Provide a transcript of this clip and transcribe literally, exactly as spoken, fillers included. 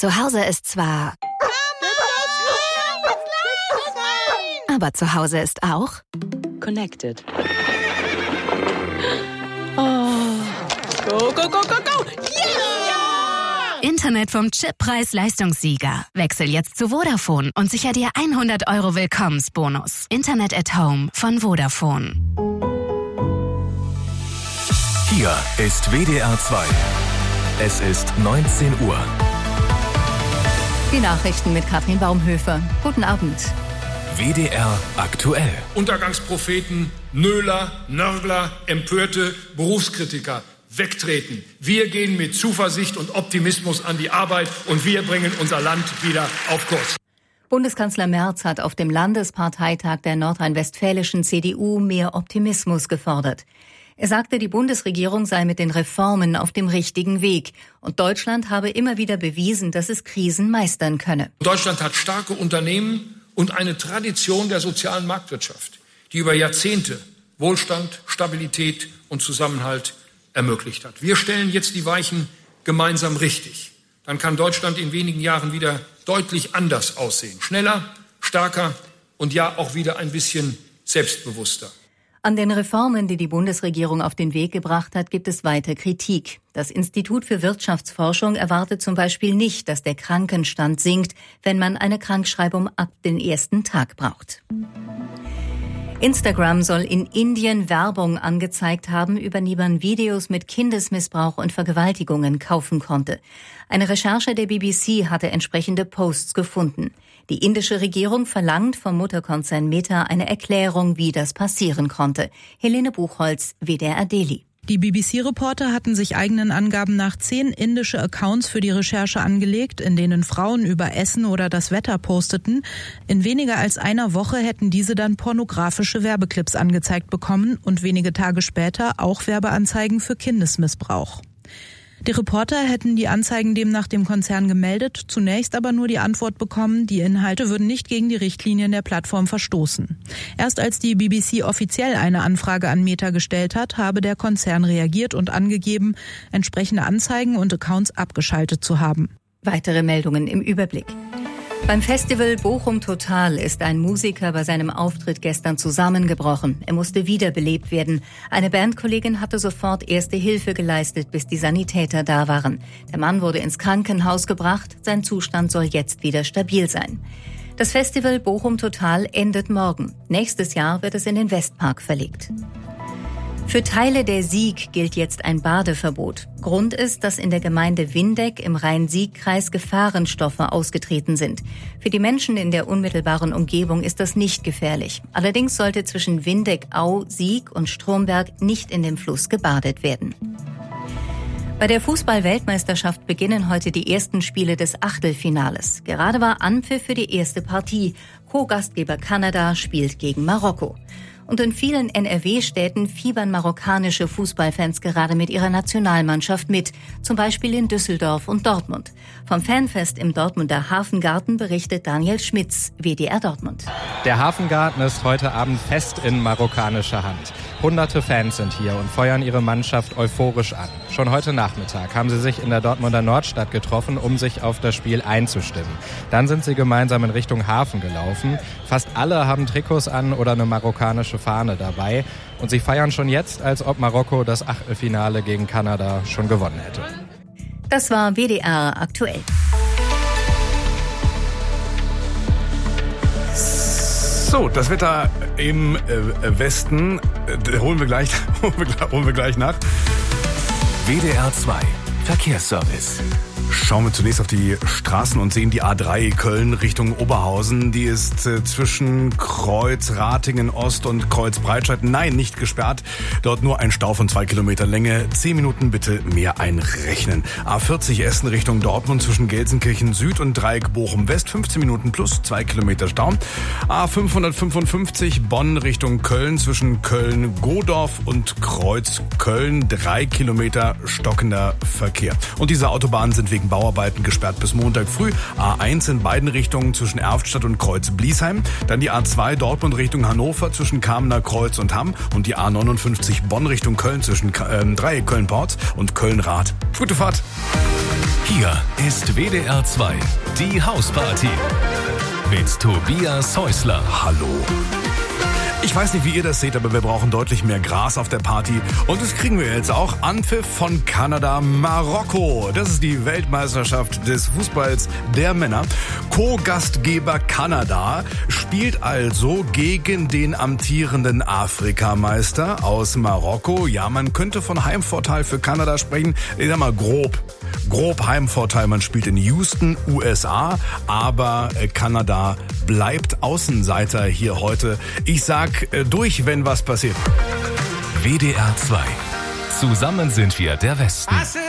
Zu Hause ist zwar... Aber zu Hause ist auch... Connected. Oh. Go, go, go, go, go! Yeah! Internet vom Chip-Preis-Leistungssieger. Wechsel jetzt zu Vodafone und sicher dir hundert Euro Willkommensbonus. Internet at Home von Vodafone. Hier ist W D R zwei. Es ist neunzehn Uhr. Die Nachrichten mit Katrin Baumhöfer. Guten Abend. W D R aktuell. Untergangspropheten, Nöler, Nörgler, Empörte, Berufskritiker wegtreten. Wir gehen mit Zuversicht und Optimismus an die Arbeit und wir bringen unser Land wieder auf Kurs. Bundeskanzler Merz hat auf dem Landesparteitag der nordrhein-westfälischen C D U mehr Optimismus gefordert. Er sagte, die Bundesregierung sei mit den Reformen auf dem richtigen Weg und Deutschland habe immer wieder bewiesen, dass es Krisen meistern könne. Deutschland hat starke Unternehmen und eine Tradition der sozialen Marktwirtschaft, die über Jahrzehnte Wohlstand, Stabilität und Zusammenhalt ermöglicht hat. Wir stellen jetzt die Weichen gemeinsam richtig. Dann kann Deutschland in wenigen Jahren wieder deutlich anders aussehen. Schneller, stärker und ja auch wieder ein bisschen selbstbewusster. An den Reformen, die die Bundesregierung auf den Weg gebracht hat, gibt es weiter Kritik. Das Institut für Wirtschaftsforschung erwartet zum Beispiel nicht, dass der Krankenstand sinkt, wenn man eine Krankschreibung ab dem ersten Tag braucht. Instagram soll in Indien Werbung angezeigt haben, über die man Videos mit Kindesmissbrauch und Vergewaltigungen kaufen konnte. Eine Recherche der B B C hatte entsprechende Posts gefunden. Die indische Regierung verlangt vom Mutterkonzern Meta eine Erklärung, wie das passieren konnte. Helene Buchholz, W D R Delhi. Die B B C-Reporter hatten sich eigenen Angaben nach zehn indische Accounts für die Recherche angelegt, in denen Frauen über Essen oder das Wetter posteten. In weniger als einer Woche hätten diese dann pornografische Werbeclips angezeigt bekommen und wenige Tage später auch Werbeanzeigen für Kindesmissbrauch. Die Reporter hätten die Anzeigen demnach dem Konzern gemeldet, zunächst aber nur die Antwort bekommen, die Inhalte würden nicht gegen die Richtlinien der Plattform verstoßen. Erst als die B B C offiziell eine Anfrage an Meta gestellt hat, habe der Konzern reagiert und angegeben, entsprechende Anzeigen und Accounts abgeschaltet zu haben. Weitere Meldungen im Überblick. Beim Festival Bochum Total ist ein Musiker bei seinem Auftritt gestern zusammengebrochen. Er musste wiederbelebt werden. Eine Bandkollegin hatte sofort erste Hilfe geleistet, bis die Sanitäter da waren. Der Mann wurde ins Krankenhaus gebracht. Sein Zustand soll jetzt wieder stabil sein. Das Festival Bochum Total endet morgen. Nächstes Jahr wird es in den Westpark verlegt. Für Teile der Sieg gilt jetzt ein Badeverbot. Grund ist, dass in der Gemeinde Windeck im Rhein-Sieg-Kreis Gefahrenstoffe ausgetreten sind. Für die Menschen in der unmittelbaren Umgebung ist das nicht gefährlich. Allerdings sollte zwischen Windeck-Au, Sieg und Stromberg nicht in dem Fluss gebadet werden. Bei der Fußball-Weltmeisterschaft beginnen heute die ersten Spiele des Achtelfinales. Gerade war Anpfiff für die erste Partie. Co-Gastgeber Kanada spielt gegen Marokko. Und in vielen N R W-Städten fiebern marokkanische Fußballfans gerade mit ihrer Nationalmannschaft mit, zum Beispiel in Düsseldorf und Dortmund. Vom Fanfest im Dortmunder Hafengarten berichtet Daniel Schmitz, W D R Dortmund. Der Hafengarten ist heute Abend fest in marokkanischer Hand. Hunderte Fans sind hier und feuern ihre Mannschaft euphorisch an. Schon heute Nachmittag haben sie sich in der Dortmunder Nordstadt getroffen, um sich auf das Spiel einzustimmen. Dann sind sie gemeinsam in Richtung Hafen gelaufen. Fast alle haben Trikots an oder eine marokkanische Fahne dabei. Und sie feiern schon jetzt, als ob Marokko das Achtelfinale gegen Kanada schon gewonnen hätte. Das war W D R aktuell. So, das Wetter im äh, Westen äh, holen wir gleich, holen wir, holen wir gleich nach. W D R zwei Verkehrsservice. Schauen wir zunächst auf die Straßen und sehen die A drei Köln Richtung Oberhausen. Die ist äh, zwischen Kreuz Ratingen Ost und Kreuz Breitscheid, nein, nicht gesperrt. Dort nur ein Stau von zwei Kilometer Länge. Zehn Minuten bitte mehr einrechnen. A vierzig Essen Richtung Dortmund zwischen Gelsenkirchen Süd und Dreieck Bochum West. fünfzehn Minuten plus zwei Kilometer Stau. A fünfhundertfünfundfünfzig Bonn Richtung Köln zwischen Köln-Godorf und Kreuz Köln. Drei Kilometer stockender Verkehr. Und diese Autobahnen sind wegen Bauarbeiten gesperrt bis Montag früh. A eins in beiden Richtungen zwischen Erftstadt und Kreuz-Bliesheim. Dann die A zwei Dortmund Richtung Hannover zwischen Kamener Kreuz und Hamm. Und die A neunundfünfzig Bonn Richtung Köln zwischen äh, Dreieck Köln-Porz und Köln-Rath. Gute Fahrt! Hier ist W D R zwei, die Hausparty. Mit Tobias Häusler. Hallo. Ich weiß nicht, wie ihr das seht, aber wir brauchen deutlich mehr Gras auf der Party. Und das kriegen wir jetzt auch. Anpfiff von Kanada, Marokko. Das ist die Weltmeisterschaft des Fußballs der Männer. Co-Gastgeber Kanada spielt also gegen den amtierenden Afrikameister aus Marokko. Ja, man könnte von Heimvorteil für Kanada sprechen. Ich sag mal grob. Grob Heimvorteil. Man spielt in Houston, U S A. Aber Kanada bleibt Außenseiter hier heute. Ich sag durch, wenn was passiert. W D R zwei. Zusammen sind wir der Westen.